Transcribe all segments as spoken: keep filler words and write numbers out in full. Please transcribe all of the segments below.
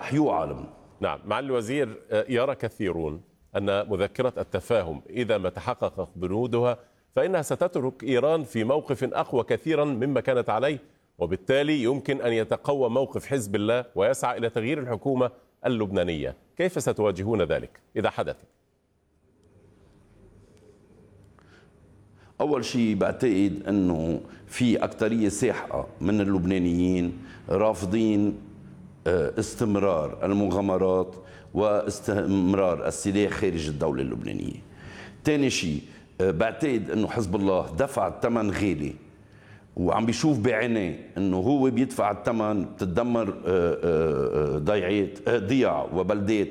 رح يوعى. نعم، مع الوزير، يرى كثيرون أن مذكرة التفاهم إذا ما تحقق بنودها فإنها ستترك إيران في موقف أقوى كثيرا مما كانت عليه، وبالتالي يمكن أن يتقوى موقف حزب الله ويسعى إلى تغيير الحكومة اللبنانية. كيف ستواجهون ذلك إذا حدث؟ أول شيء بعتقد أنه في أكترية ساحقة من اللبنانيين رافضين استمرار المغامرات واستمرار السلاح خارج الدولة اللبنانية. ثاني شيء بعتقد أنه حزب الله دفع الثمن غالي، وعم بيشوف بعينيه أنه هو بيدفع الثمن، بتتدمر ضيعات ضياع وبلدات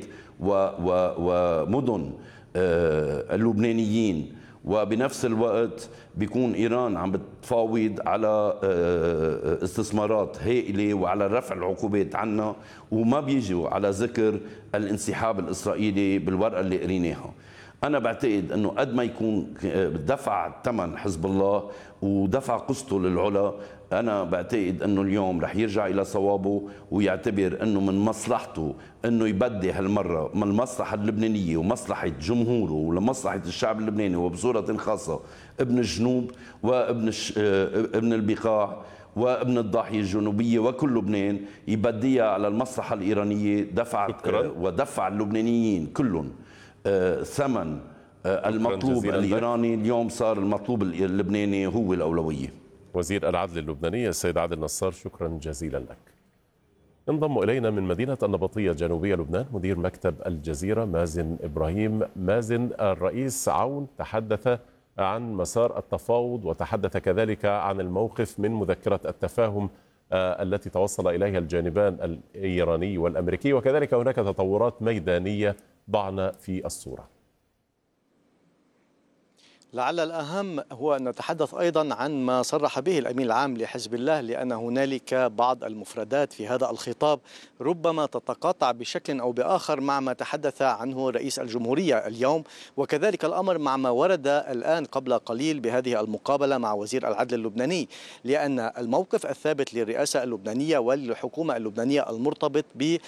ومدن اللبنانيين، وبنفس الوقت بيكون إيران عم بتفاوض على استثمارات هائلة وعلى رفع العقوبات عنا، وما بيجوا على ذكر الانسحاب الإسرائيلي بالورقة اللي قريناها. أنا بعتقد أنه قد ما يكون دفع ثمن حزب الله ودفع قسطه للعلا، أنا بعتقد أنه اليوم رح يرجع إلى صوابه ويعتبر أنه من مصلحته أنه يبدي هالمرة من المصلحة اللبنانية ومصلحة جمهوره ولمصلحة الشعب اللبناني، وبصورة خاصة ابن الجنوب وابن ابن البقاع وابن الضاحية الجنوبية وكل لبنان، يبديها على المصلحة الإيرانية. دفع ودفع اللبنانيين كلهم ثمن المطلوب الإيراني. اليوم صار المطلوب اللبناني هو الأولوية. وزير العدل اللبناني السيد عادل نصار، شكرا جزيلا لك. انضم إلينا من مدينة النبطية جنوبية لبنان مدير مكتب الجزيرة مازن إبراهيم. مازن، الرئيس عون تحدث عن مسار التفاوض وتحدث كذلك عن الموقف من مذكرة التفاهم التي توصل إليها الجانبان الإيراني والأمريكي، وكذلك هناك تطورات ميدانية ضعنا في الصورة. لعل الأهم هو أن نتحدث أيضا عن ما صرح به الأمين العام لحزب الله، لأن هنالك بعض المفردات في هذا الخطاب ربما تتقاطع بشكل أو بآخر مع ما تحدث عنه رئيس الجمهورية اليوم، وكذلك الأمر مع ما ورد الآن قبل قليل بهذه المقابلة مع وزير العدل اللبناني، لأن الموقف الثابت للرئاسة اللبنانية والحكومة اللبنانية المرتبط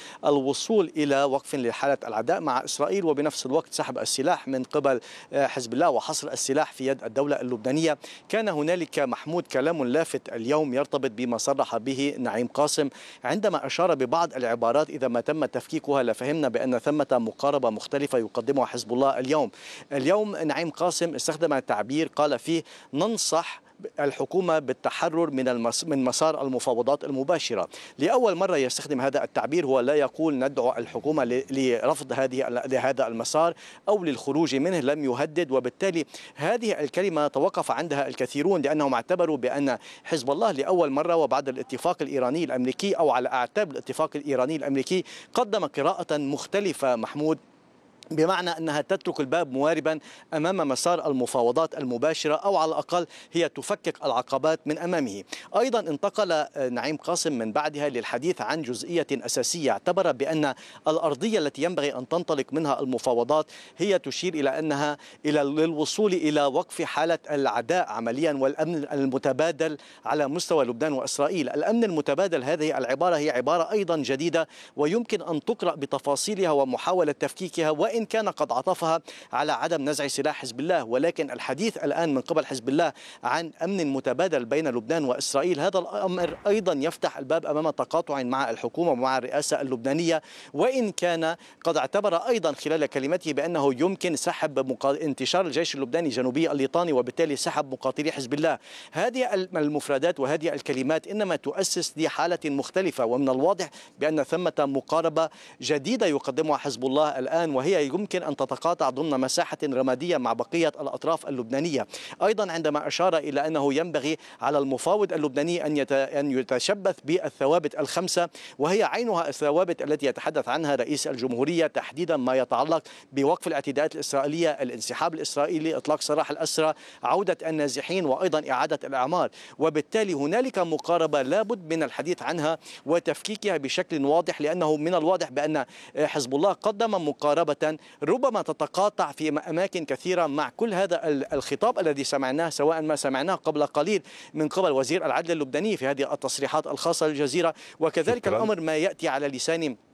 بالوصول إلى وقف لحالة العداء مع إسرائيل، وبنفس الوقت سحب السلاح من قبل حزب الله وحصر السلاح السلاح في يد الدولة اللبنانية. كان هنالك محمود كلام لافت اليوم يرتبط بما صرح به نعيم قاسم عندما أشار ببعض العبارات إذا ما تم تفكيكها لفهمنا بأن ثمة مقاربة مختلفة يقدمها حزب الله اليوم. اليوم نعيم قاسم استخدم تعبير قال فيه ننصح الحكومة بالتحرر من المس... من مسار المفاوضات المباشرة. لأول مرة يستخدم هذا التعبير، هو لا يقول ندعو الحكومة ل... لرفض هذه لهذا المسار أو للخروج منه، لم يهدد، وبالتالي هذه الكلمة توقف عندها الكثيرون لأنهم اعتبروا بأن حزب الله لأول مرة وبعد الاتفاق الإيراني الأمريكي أو على أعتاب الاتفاق الإيراني الأمريكي قدم قراءة مختلفة محمود، بمعنى أنها تترك الباب مواربا أمام مسار المفاوضات المباشرة، أو على الأقل هي تفكك العقبات من أمامه. أيضا انتقل نعيم قاسم من بعدها للحديث عن جزئية أساسية، اعتبر بأن الأرضية التي ينبغي أن تنطلق منها المفاوضات هي تشير إلى أنها إلى للوصول إلى وقف حالة العداء عمليا والأمن المتبادل على مستوى لبنان وإسرائيل. الأمن المتبادل، هذه العبارة هي عبارة أيضا جديدة ويمكن أن تقرأ بتفاصيلها ومحاولة تفكيكها، وإن إن كان قد عطفها على عدم نزع سلاح حزب الله، ولكن الحديث الآن من قبل حزب الله عن أمن متبادل بين لبنان وإسرائيل، هذا الأمر أيضا يفتح الباب أمام تقاطع مع الحكومة ومع الرئاسة اللبنانية، وإن كان قد اعتبر أيضا خلال كلمته بأنه يمكن سحب انتشار الجيش اللبناني جنوبي الليطاني وبالتالي سحب مقاتلي حزب الله. هذه المفردات وهذه الكلمات إنما تؤسس لحالة مختلفة، ومن الواضح بأن ثمة مقاربة جديدة يقدمها حزب الله الآن، وهي يمكن أن تتقاطع ضمن مساحة رمادية مع بقية الأطراف اللبنانية. أيضا عندما أشار إلى أنه ينبغي على المفاوض اللبناني أن يتشبث بالثوابت الخمسة، وهي عينها الثوابت التي يتحدث عنها رئيس الجمهورية، تحديدا ما يتعلق بوقف الاعتداءات الإسرائيلية، الانسحاب الإسرائيلي، إطلاق سراح الأسرى، عودة النازحين، وأيضا إعادة الأعمار. وبالتالي هنالك مقاربة لابد من الحديث عنها وتفكيكها بشكل واضح، لأنه من الواضح بأن حزب الله قدم مقاربة ربما تتقاطع في أماكن كثيرة مع كل هذا الخطاب الذي سمعناه، سواء ما سمعناه قبل قليل من قبل وزير العدل اللبناني في هذه التصريحات الخاصة للجزيرة، وكذلك شكرا. الأمر ما يأتي على لسان